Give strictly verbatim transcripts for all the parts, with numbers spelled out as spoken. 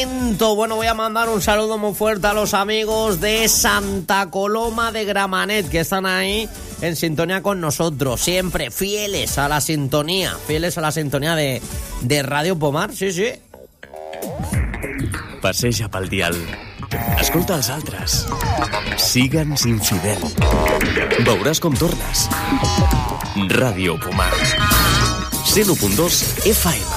momento. Bueno, voy a mandar un saludo muy fuerte a los amigos de Santa Coloma de Gramenet, que están ahí en sintonía con nosotros, siempre fieles a la sintonía, fieles a la sintonía de, de Radio Pomar, sí, sí. Passeja pel dial. Escolta els altres. Sigue'ns infidel. Veuràs com tornes. Ràdio Pomar. cent u punt dos F M.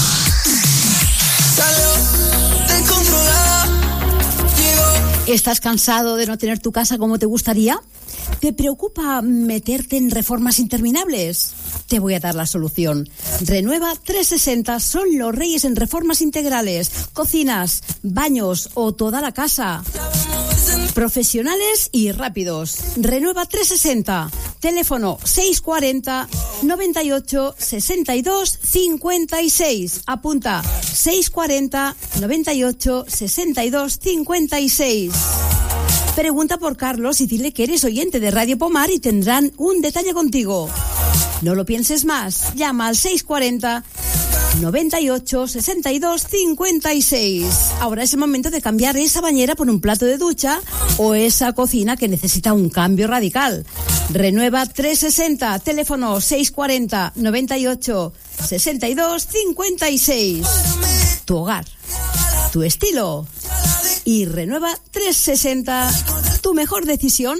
¿Estás cansado de no tener tu casa como te gustaría? ¿Te preocupa meterte en reformas interminables? Te voy a dar la solución. Renueva trescientos sesenta son los reyes en reformas integrales, cocinas, baños o toda la casa. Profesionales y rápidos. Renueva trescientos sesenta. Teléfono seiscientos cuarenta, noventa y ocho, sesenta y dos, cincuenta y seis. Apunta seiscientos cuarenta, noventa y ocho, sesenta y dos, cincuenta y seis. Pregunta por Carlos y dile que eres oyente de Radio Pomar y tendrán un detalle contigo. No lo pienses más. Llama al seiscientos cuarenta, noventa y ocho, sesenta y dos, cincuenta y seis. Ahora es el momento de cambiar esa bañera por un plato de ducha o esa cocina que necesita un cambio radical. Renueva trescientos sesenta, teléfono seiscientos cuarenta, noventa y ocho, sesenta y dos, cincuenta y seis. Tu hogar, tu estilo. Y renueva trescientos sesenta, tu mejor decisión.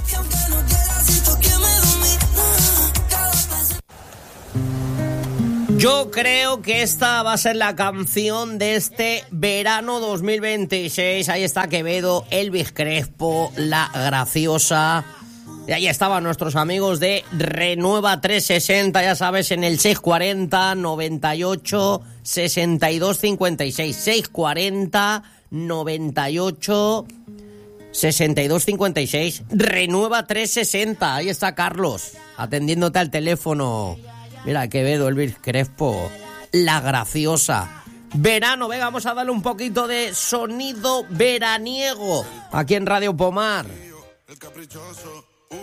Yo creo que esta va a ser la canción de este verano dos mil veintiséis. Ahí está Quevedo, Elvis Crespo, La Graciosa. Y ahí estaban nuestros amigos de Renueva trescientos sesenta, ya sabes, en el seiscientos cuarenta, noventa y ocho, sesenta y dos, cincuenta y seis. seiscientos cuarenta, noventa y ocho, sesenta y dos, cincuenta y seis. Renueva trescientos sesenta. Ahí está Carlos, atendiéndote al teléfono. Mira, Quevedo, Elvis Crespo, La Graciosa. Verano, venga, vamos a darle un poquito de sonido veraniego aquí en Radio Pomar. El caprichoso.